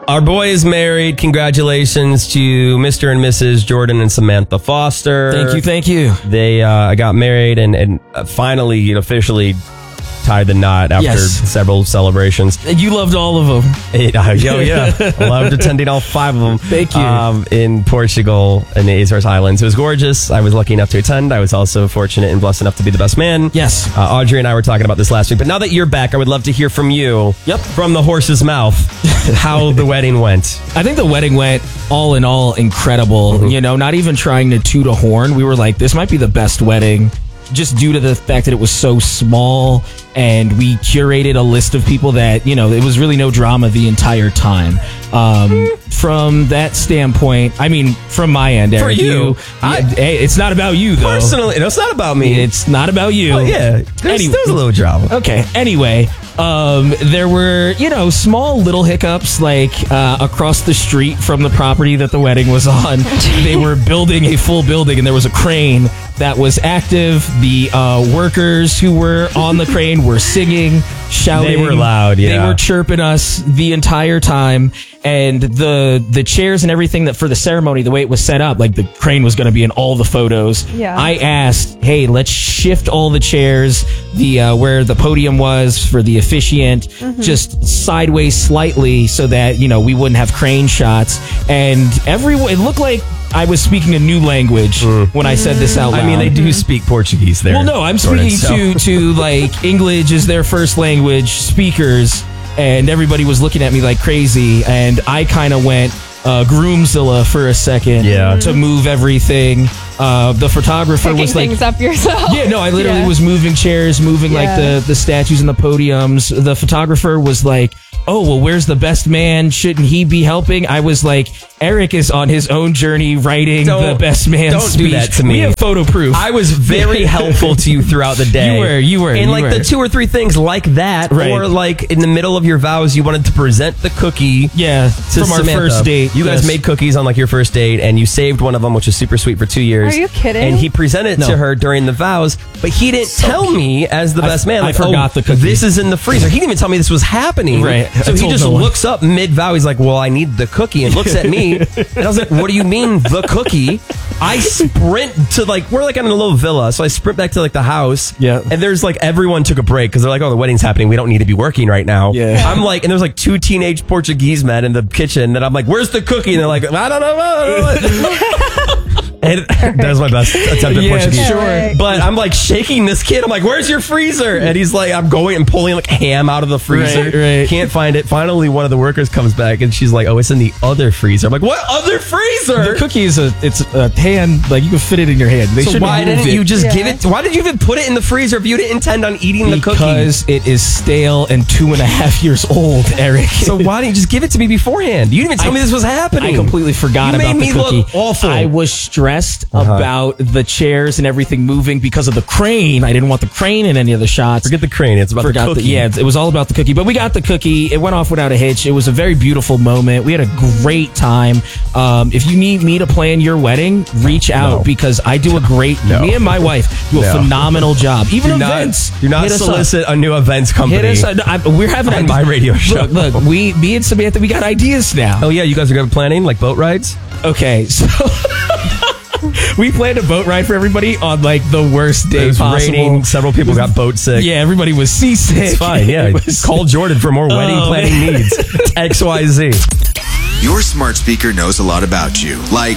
Our boy is married. Congratulations to Mr. and Mrs. Jordan and Samantha Foster. Thank you. They got married and finally officially tied the knot after several celebrations. And you loved all of them. Yeah. I loved attending all 5 of them. Thank you. In Portugal and the Azores Islands. It was gorgeous. I was lucky enough to attend. I was also fortunate and blessed enough to be the best man. Yes. Audrey and I were talking about this last week. But now that you're back, I would love to hear from you. Yep. From the horse's mouth, how the wedding went. I think the wedding went all in all incredible. Mm-hmm. You know, not even trying to toot a horn. We were like, this might be the best wedding, just due to the fact that it was so small, and we curated a list of people that, you know, it was really no drama the entire time. From that standpoint, I mean, from my end, Eric, For you, hey, it's not about you, though. Personally, it's not about me. It's not about you. Oh, yeah. There's a little drama. Okay. Anyway, there were, small little hiccups, like across the street from the property that the wedding was on. They were building a full building, and there was a crane that was active. The workers who were on the crane were singing, shouting. They were loud, yeah. They were chirping us the entire time. And the chairs and everything that for the ceremony, the way it was set up, like the crane was going to be in all the photos. Yeah. I asked, hey, let's shift all the chairs, where the podium was for the officiant, just sideways slightly so that, we wouldn't have crane shots. And it looked like I was speaking a new language when I said this out loud. I mean, they do speak Portuguese there. Well, no, I'm speaking to like English is their first language speakers, and everybody was looking at me like crazy, and I kind of went Groomzilla for a second to move everything. The photographer Picking was like, things up yourself. Yeah, no, I literally was moving chairs, moving like the statues and the podiums. The photographer was like, oh, well, where's the best man? Shouldn't he be helping? I was like, Eric is on his own journey writing the best man speech. Don't do that to me. We have photo proof. I was very helpful to you throughout the day. You were. And the 2 or 3 things like that, Right. or like in the middle of your vows, you wanted to present the cookie. Yeah, to from our Samantha. first date. You guys made cookies on like your first date, and you saved one of them, which was super sweet, for 2 years. Are you kidding? And he presented it to her during the vows, but he didn't tell me as the best man. I forgot the cookie. This is in the freezer. He didn't even tell me this was happening. Right. So I he told just no one. looks up mid-vow. He's like, well, I need the cookie, and looks at me. And I was like, what do you mean the cookie? I sprint to we're like in a little villa, so I sprint back to the house. Yeah. And there's everyone took a break because they're like, oh, the wedding's happening. We don't need to be working right now. Yeah. I'm like, and there's 2 teenage Portuguese men in the kitchen, and I'm like, where's the cookie? And they're like, I don't know. And that was my best attempt at Portuguese. Sure. But I'm shaking this kid. I'm like, where's your freezer? And he's like, I'm going and pulling ham out of the freezer. Right. Can't find it. Finally, one of the workers comes back and she's like, oh, it's in the other freezer. I'm like, what other freezer? The cookie is it's a hand, you can fit it in your hand. So why didn't you just give it? Why did you even put it in the freezer if you didn't intend on eating the cookie? Because it is stale and 2.5 years old, Eric. So why didn't you just give it to me beforehand? You didn't even tell me this was happening. I completely forgot about the cookie. You made me look awful. I was stressed about the chairs and everything moving because of the crane. I didn't want the crane in any of the shots. Forget the crane. It's about the cookie. It was all about the cookie. But we got the cookie. It went off without a hitch. It was a very beautiful moment. We had a great time. If you need me to plan your wedding, reach out because I do a great. Me and my wife do a phenomenal job. Even events. Do not solicit a new events company. Hit us. We're having on my radio show. Look, me and Samantha, we got ideas now. Oh yeah, you guys are going to be planning boat rides. Okay, so. We planned a boat ride for everybody on the worst day possible. Raining. Several people got boat sick. Yeah, everybody was seasick. It's fine. Yeah, call Jordan for more wedding planning needs. XYZ. Your smart speaker knows a lot about you, like